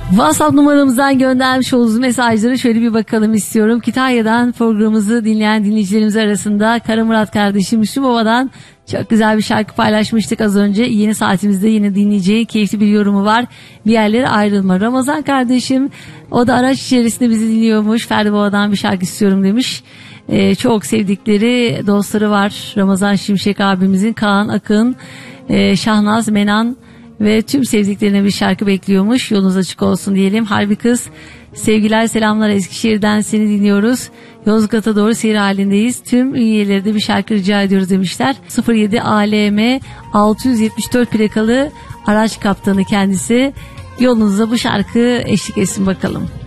WhatsApp numaramızdan göndermiş olduğunuz mesajları şöyle bir bakalım istiyorum. Kütahya'dan programımızı dinleyen dinleyicilerimiz arasında Kara Murat kardeşim Müslüm Baba'dan çok güzel bir şarkı paylaşmıştık az önce. Yeni saatimizde yine dinleyeceği keyifli bir yorumu var. Bir yerlere ayrılma. Ramazan kardeşim, o da araç içerisinde bizi dinliyormuş. Ferdi Baba'dan bir şarkı istiyorum demiş. Çok sevdikleri dostları var. Ramazan Şimşek abimizin, Kaan Akın, Şahnaz Menan ve tüm sevdiklerine bir şarkı bekliyormuş. Yolunuz açık olsun diyelim. Harbi kız, sevgiler selamlar, Eskişehir'den seni dinliyoruz. Yozgat'a doğru seyir halindeyiz. Tüm üyeleri de bir şarkı rica ediyoruz demişler. 07 ALM 674 plakalı araç kaptanı kendisi. Yolunuza bu şarkı eşlik etsin bakalım.